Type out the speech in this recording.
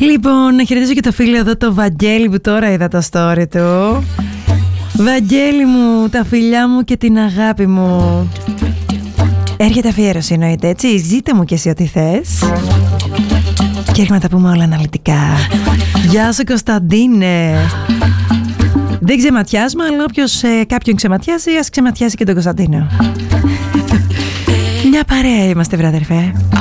Λοιπόν, να χαιρετήσω και το φίλο εδώ, το Βαγγέλη, που τώρα είδα το story του. Βαγγέλη μου, τα φιλιά μου και την αγάπη μου. Έρχεται αφιέρωση, εννοείται, έτσι. Ζήτε μου και εσύ ό,τι θες. Και έρχομαι να τα πούμε όλα αναλυτικά. Γεια σου, Κωνσταντίνε. Δεν ξεματιάζουμε, αλλά όποιος κάποιον ξεματιάζει, ας ξεματιάσει και τον Κωνσταντίνο. Μια παρέα είμαστε, βραδερφέ.